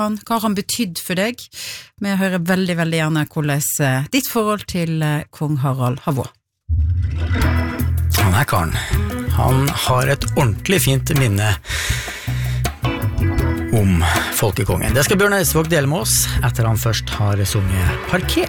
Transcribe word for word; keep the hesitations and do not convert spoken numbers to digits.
Hva har han betydd for deg? Vi hører veldig, veldig gjerne hvordan ditt forhold til kong Harald har vært. Han er karen. Han har et ordentlig fint minne om folkekongen. Det skal Bjørn Eidsvåg dele med oss etter han først har sunget parquet.